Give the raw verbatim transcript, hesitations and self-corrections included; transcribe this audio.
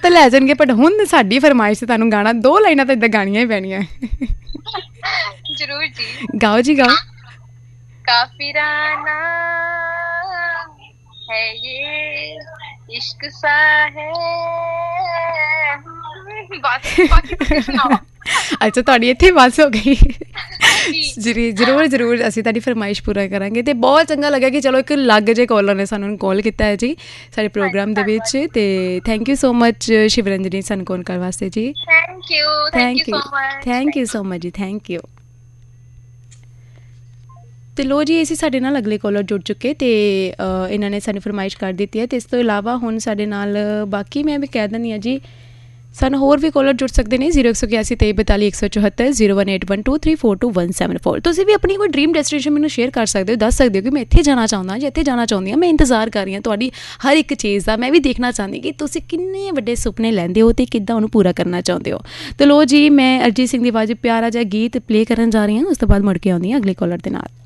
ਤਾਂ ਲੈ ਜਾਣਗੇ, ਬਟ ਹੁਣ ਸਾਡੀ ਫਰਮਾਇਸ਼ ਤੇ ਤੁਹਾਨੂੰ ਗਾਣਾ ਦੋ ਲਾਈਨਾਂ ਤਾਂ ਇੱਦਾਂ ਗਾਣੀਆਂ ਹੀ ਪੈਣੀਆਂ। ਜ਼ਰੂਰ ਜੀ, ਗਾਓ ਜੀ ਗਾਓ। ਕਾਫਿਰਾਨਾ है ये इश्क सा है। ਅੱਛਾ, ਤੁਹਾਡੀ ਇੱਥੇ ਬੱਸ ਹੋ ਗਈ। ਜ਼ਰੂਰ ਜ਼ਰੂਰ ਜ਼ਰੂਰ ਅਸੀਂ ਤੁਹਾਡੀ ਫਰਮਾਇਸ਼ ਪੂਰਾ ਕਰਾਂਗੇ। ਅਤੇ ਬਹੁਤ ਚੰਗਾ ਲੱਗਿਆ ਕਿ ਚਲੋ ਇੱਕ ਅਲੱਗ ਜਿਹੇ ਕਾਲਰ ਨੇ ਸਾਨੂੰ ਕਾਲ ਕੀਤਾ ਹੈ ਜੀ ਸਾਡੇ ਪ੍ਰੋਗਰਾਮ ਦੇ ਵਿੱਚ। ਅਤੇ ਥੈਂਕ ਯੂ ਸੋ ਮਚ ਸ਼ਿਵਰੰਜਨੀ ਸਾਨੂੰ ਕਾਲ ਕਰਨ ਵਾਸਤੇ ਜੀ। Thank you thank you thank you so much ਜੀ, ਥੈਂਕ ਯੂ। ਅਤੇ ਲੋ ਜੀ, ਅਸੀਂ ਸਾਡੇ ਨਾਲ ਅਗਲੇ ਕਾਲਰ ਜੁੜ ਚੁੱਕੇ ਅਤੇ ਇਹਨਾਂ ਨੇ ਸਾਨੂੰ ਫਰਮਾਇਸ਼ ਕਰ ਦਿੱਤੀ ਹੈ। ਅਤੇ ਇਸ ਤੋਂ ਇਲਾਵਾ ਹੁਣ ਸਾਡੇ ਨਾਲ ਬਾਕੀ ਮੈਂ ਵੀ ਕਹਿ ਦਿੰਦੀ ਹਾਂ ਜੀ, ਸਾਨੂੰ ਹੋਰ ਵੀ ਕਾਲਰ ਜੁੜ ਸਕਦੇ ਨੇ ਜ਼ੀਰੋ ਇੱਕ ਸੌ ਇਕਿਆਸੀ ਤੇਈ ਬਤਾਲੀ ਇੱਕ ਸੌ ਚੁਹੱਤਰ zero one eight one two three four two one seven four. ਤੁਸੀਂ ਵੀ ਆਪਣੀ ਕੋਈ ਡਰੀਮ ਡੈਸਟੀਨੇਸ਼ਨ ਮੈਨੂੰ ਸ਼ੇਅਰ ਕਰ ਸਕਦੇ ਹੋ, ਦੱਸ ਸਕਦੇ ਹੋ ਕਿ ਮੈਂ ਇੱਥੇ ਜਾਣਾ ਚਾਹੁੰਦਾ ਜਾਂ ਇੱਥੇ ਜਾਣਾ ਚਾਹੁੰਦੀ ਹਾਂ। ਮੈਂ ਇੰਤਜ਼ਾਰ ਕਰ ਰਹੀ ਹਾਂ ਤੁਹਾਡੀ ਹਰ ਇੱਕ ਚੀਜ਼ ਦਾ। ਮੈਂ ਵੀ ਦੇਖਣਾ ਚਾਹੁੰਦੀ ਕਿ ਤੁਸੀਂ ਕਿੰਨੇ ਵੱਡੇ ਸੁਪਨੇ ਲੈਂਦੇ ਹੋ ਅਤੇ ਕਿੱਦਾਂ ਉਹਨੂੰ ਪੂਰਾ ਕਰਨਾ ਚਾਹੁੰਦੇ ਹੋ। ਅਤੇ ਲੋ ਜੀ, ਮੈਂ ਅਰਜੀਤ ਸਿੰਘ ਦੀ ਆਵਾਜ਼ ਪਿਆਰਾ ਜਿਹਾ ਗੀਤ ਪਲੇਅ ਕਰਨ ਜਾ ਰਹੀ ਹਾਂ, ਉਸ ਤੋਂ ਬਾਅਦ ਮੁੜ ਕੇ ਆਉਂਦੀ ਹਾਂ ਅਗਲੇ ਕਾਲਰ ਦੇ ਨਾਲ।